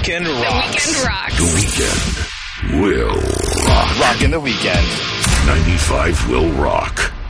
weekend rocks. The weekend rocks. The weekend will rock. Rockin' the weekend. 95 will rock.